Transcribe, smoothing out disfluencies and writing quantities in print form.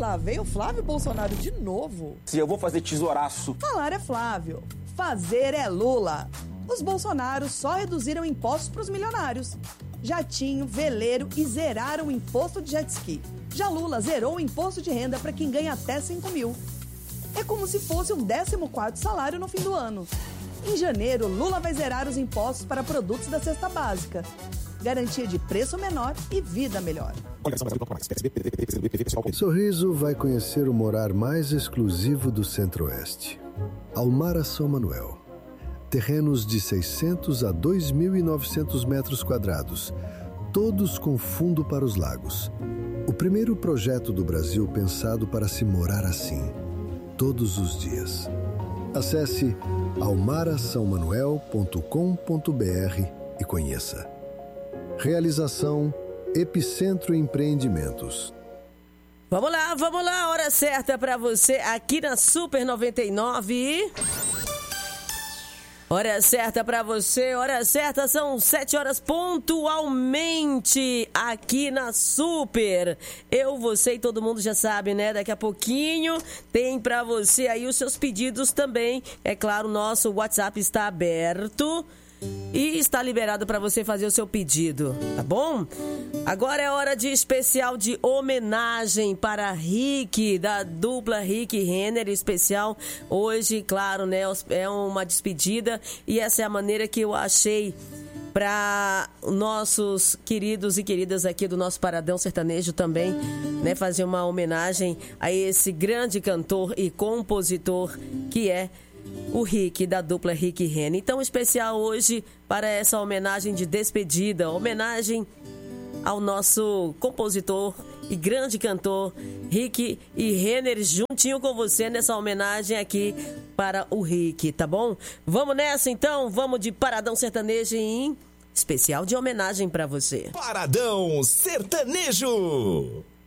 lá veio o Flávio Bolsonaro de novo. Se eu vou fazer tesouraço. Falar é Flávio, fazer é Lula. Os Bolsonaros só reduziram impostos para os milionários. Jatinho, veleiro e zeraram o imposto de jet ski. Já Lula zerou o imposto de renda para quem ganha até 5 mil. É como se fosse um 14º salário no fim do ano. Em janeiro, Lula vai zerar os impostos para produtos da cesta básica. Garantia de preço menor e vida melhor. Sorriso vai conhecer o morar mais exclusivo do Centro-Oeste. Almara São Manuel. Terrenos de 600 a 2.900 metros quadrados, todos com fundo para os lagos. O primeiro projeto do Brasil pensado para se morar assim, todos os dias. Acesse almarasaomanuel.com.br e conheça. Realização Epicentro Empreendimentos. Vamos lá, hora certa para você aqui na Super 99. Hora certa para você, hora certa, são 7 horas pontualmente aqui na Super. Eu, você e todo mundo já sabe, né? Daqui a pouquinho tem para você aí os seus pedidos também. É claro, o nosso WhatsApp está aberto e está liberado para você fazer o seu pedido, tá bom? Agora é hora de especial de homenagem para Rick, da dupla Rick e Renner, especial hoje, claro, né? É uma despedida e essa é a maneira que eu achei para nossos queridos e queridas aqui do nosso Paradão Sertanejo também, né? Fazer uma homenagem a esse grande cantor e compositor que é o Rick, da dupla Rick e Renner. Então, especial hoje para essa homenagem de despedida, homenagem ao nosso compositor e grande cantor Rick e Renner, juntinho com você nessa homenagem aqui para o Rick, tá bom? Vamos nessa então, vamos de Paradão Sertanejo em especial de homenagem para você. Paradão Sertanejo.